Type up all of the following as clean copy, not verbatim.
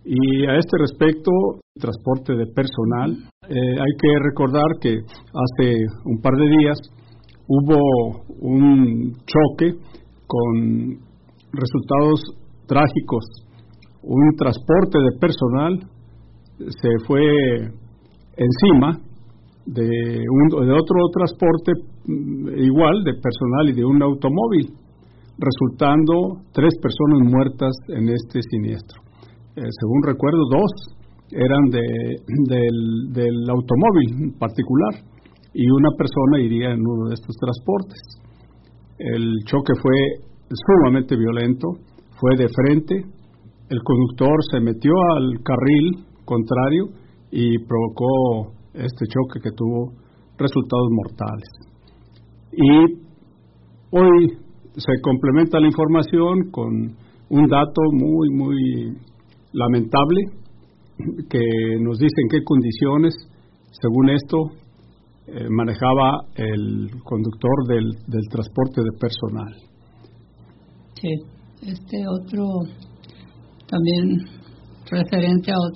Y a este respecto, transporte de personal, hay que recordar que hace un par de días hubo un choque con resultados trágicos. Un transporte de personal se fue encima de otro transporte igual de personal y de un automóvil, resultando 3 personas muertas en este siniestro. Según recuerdo, 2 eran del automóvil particular y una persona iría en uno de estos transportes. El choque fue sumamente violento, fue de frente, el conductor se metió al carril contrario y provocó este choque que tuvo resultados mortales. Y hoy se complementa la información con un dato muy lamentable que nos dice en qué condiciones, según esto, manejaba el conductor del transporte de personal. Sí, otro también referente a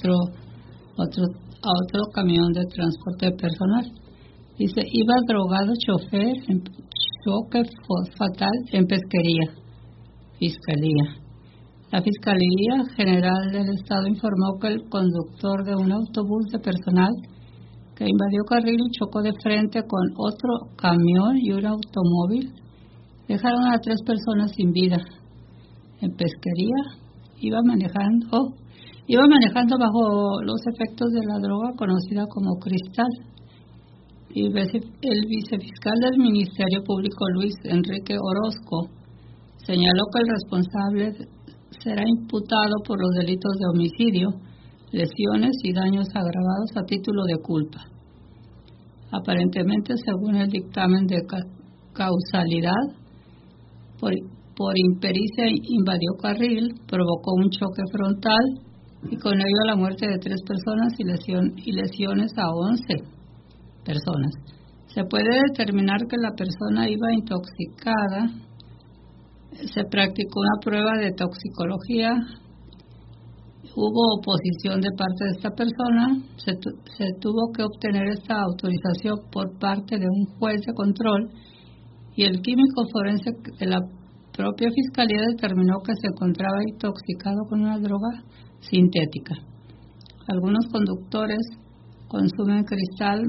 otro camión de transporte de personal. Dice, iba drogado chofer en choque fatal en Pesquería, Fiscalía. La Fiscalía General del Estado informó que el conductor de un autobús de personal que invadió carril y chocó de frente con otro camión y un automóvil dejaron a 3 personas sin vida. En Pesquería iba manejando bajo los efectos de la droga conocida como cristal. Y el vicefiscal del Ministerio Público, Luis Enrique Orozco, señaló que el responsable será imputado por los delitos de homicidio, lesiones y daños agravados a título de culpa. Aparentemente, según el dictamen de causalidad, por impericia invadió carril, provocó un choque frontal y con ello la muerte de 3 personas y lesiones a 11 personas. Se puede determinar que la persona iba intoxicada. Se practicó una prueba de toxicología. Hubo oposición de parte de esta persona. Se tuvo que obtener esta autorización por parte de un juez de control y el químico forense de la propia Fiscalía determinó que se encontraba intoxicado con una droga sintética. Algunos conductores consumen cristal,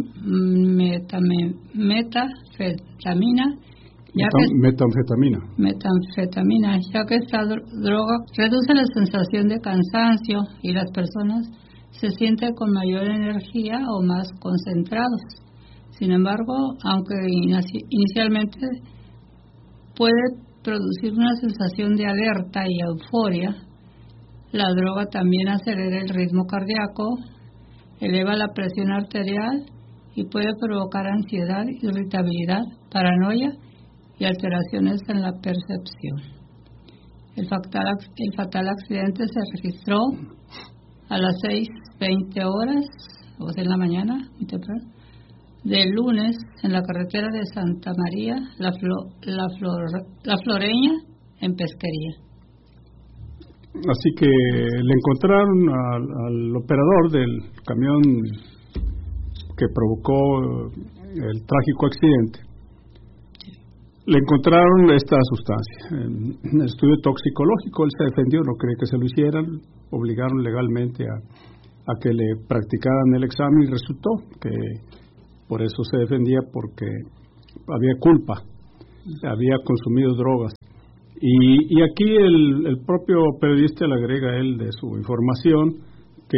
metanfetamina, ya que esta droga reduce la sensación de cansancio y las personas se sienten con mayor energía o más concentrados. Sin embargo, aunque inicialmente puede producir una sensación de alerta y euforia, la droga también acelera el ritmo cardíaco, eleva la presión arterial y puede provocar ansiedad, irritabilidad, paranoia y alteraciones en la percepción. El fatal accidente se registró a las 6:20 horas, o sea, en la mañana, muy temprano, del lunes en la carretera de Santa María, la Floreña, en Pesquería. Así que le encontraron al operador del camión que provocó el trágico accidente. Le encontraron esta sustancia. En el estudio toxicológico él se defendió, no cree que se lo hicieran, obligaron legalmente a que le practicaran el examen y resultó que por eso se defendía, porque había culpa, había consumido drogas. Y aquí el propio periodista le agrega él de su información que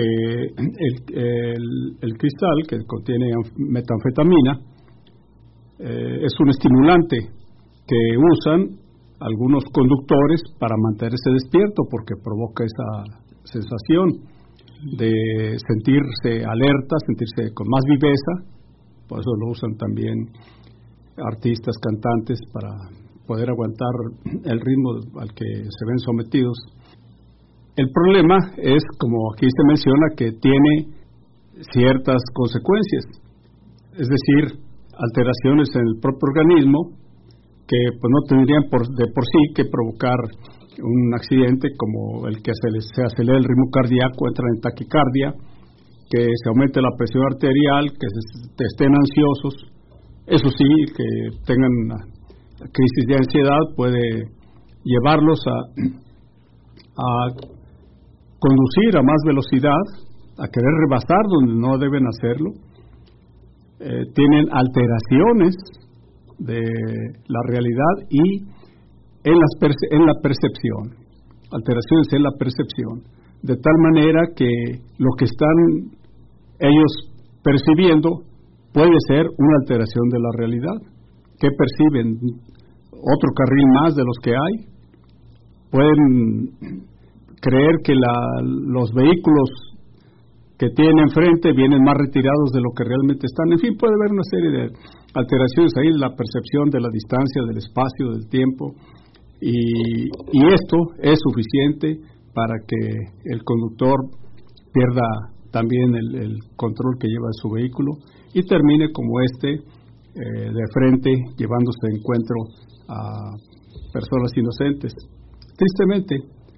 el cristal que contiene metanfetamina es un estimulante que usan algunos conductores para mantenerse despierto, porque provoca esa sensación de sentirse alerta, sentirse con más viveza. Por eso lo usan también artistas, cantantes, para poder aguantar el ritmo al que se ven sometidos. El problema es, como aquí se menciona, que tiene ciertas consecuencias, es decir, alteraciones en el propio organismo que pues no tendrían de por sí que provocar un accidente como el que se acelera el ritmo cardíaco, entra en taquicardia, que se aumente la presión arterial, que estén ansiosos. Eso sí, que tengan una crisis de ansiedad puede llevarlos a conducir a más velocidad, a querer rebasar donde no deben hacerlo. Tienen alteraciones de la realidad y en la percepción, alteraciones en la percepción, de tal manera que lo que están ellos percibiendo puede ser una alteración de la realidad. ¿Qué perciben? Otro carril más de los que hay. Pueden creer que los vehículos que tienen enfrente vienen más retirados de lo que realmente están. En fin, puede haber una serie de alteraciones ahí, la percepción de la distancia, del espacio, del tiempo, y esto es suficiente para que el conductor pierda también el control que lleva de su vehículo y termine como de frente, llevándose de encuentro a personas inocentes. Tristemente,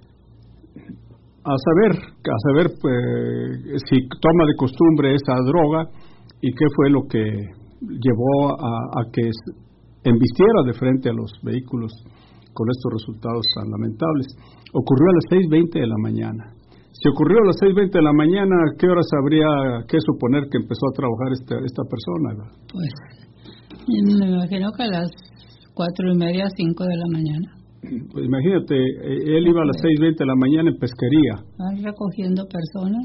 a saber si toma de costumbre esa droga y qué fue lo que llevó a que embistiera de frente a los vehículos con estos resultados tan lamentables. Ocurrió a las 6:20 de la mañana. Si ocurrió a las 6:20 de la mañana, ¿a qué horas habría que suponer que empezó a trabajar esta persona? Pues me imagino que a las 4:30, 5 de la mañana. Pues imagínate, él iba a las 6:20 de la mañana en pesquería. ¿Van recogiendo personas?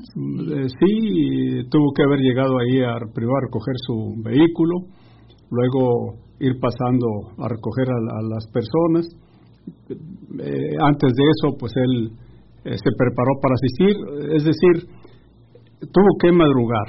Sí, tuvo que haber llegado ahí primero a recoger su vehículo, luego ir pasando a recoger a las personas. Antes de eso, pues él se preparó para asistir, es decir, tuvo que madrugar.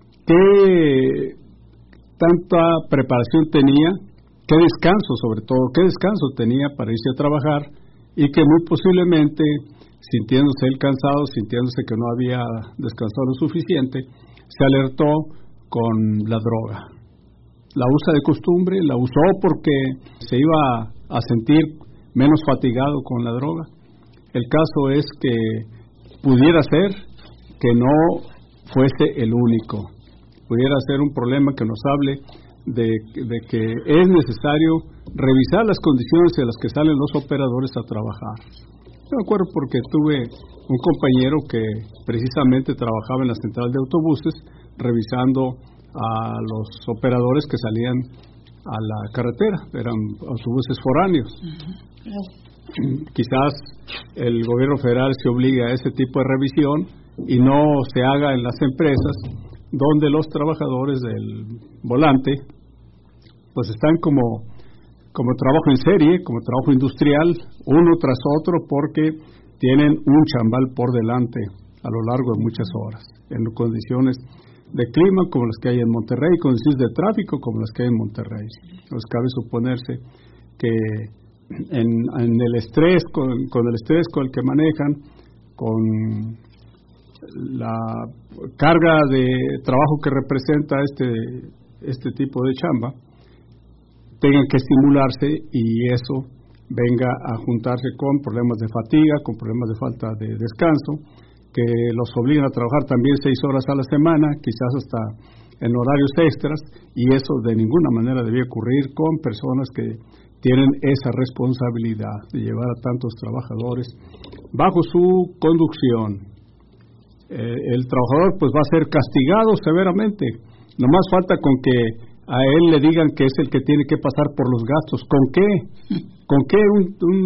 ¿Qué tanta preparación tenía? ¿Qué descanso, sobre todo, qué descanso tenía para irse a trabajar? Y que muy posiblemente, sintiéndose él cansado, sintiéndose que no había descansado lo suficiente, se alertó con la droga. La usa de costumbre, la usó porque se iba a sentir menos fatigado con la droga. El caso es que pudiera ser que no fuese el único. Pudiera ser un problema que nos hable de que es necesario revisar las condiciones en las que salen los operadores a trabajar. Yo me acuerdo porque tuve un compañero que precisamente trabajaba en la central de autobuses revisando a los operadores que salían a la carretera, eran autobuses foráneos. Quizás el gobierno federal se obligue a ese tipo de revisión y no se haga en las empresas donde los trabajadores del volante pues están como trabajo en serie, como trabajo industrial, uno tras otro, porque tienen un chambal por delante a lo largo de muchas horas, en condiciones de clima como las que hay en Monterrey, condiciones de tráfico como las que hay en Monterrey. Nos cabe suponerse que en el estrés, con el estrés con el que manejan, con la carga de trabajo que representa este tipo de chamba, tengan que estimularse y eso venga a juntarse con problemas de fatiga, con problemas de falta de descanso, que los obligan a trabajar también 6 horas a la semana, quizás hasta en horarios extras, y eso de ninguna manera debía ocurrir con personas que tienen esa responsabilidad de llevar a tantos trabajadores bajo su conducción. El trabajador pues va a ser castigado severamente. No más falta con que a él le digan que es el que tiene que pasar por los gastos. ¿Con qué? ¿Con qué